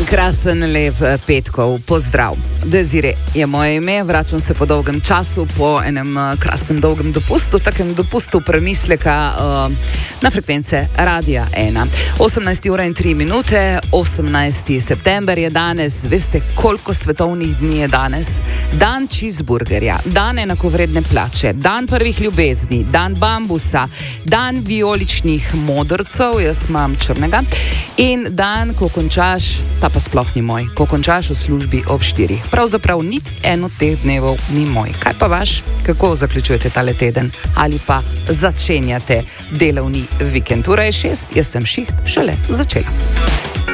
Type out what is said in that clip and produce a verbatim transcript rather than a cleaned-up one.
Krasen lep petkov pozdrav. Desiree je moje ime, vračam se po dolgem času, po enem krasnem dolgem dopustu, takem dopustu premisleka uh, na frekvence Radia ena. osemnajsta ura in tri minute, osemnajsti september je danes. Veste, koliko svetovnih dni je danes? Dan cheeseburgerja, dan enakovredne plače, dan prvih ljubezni, dan bambusa, dan vijoličnih modrcev, jaz imam črnega, in dan, ko končaš, ta pa sploh ni moj, ko končaš v službi ob štirih. Pravzaprav niti en od teh dnevov ni moj. Kaj pa vaš? Kako zaključujete tale teden? Ali pa začenjate delovni vikend? Ura je šest, jaz sem šiht šele začela.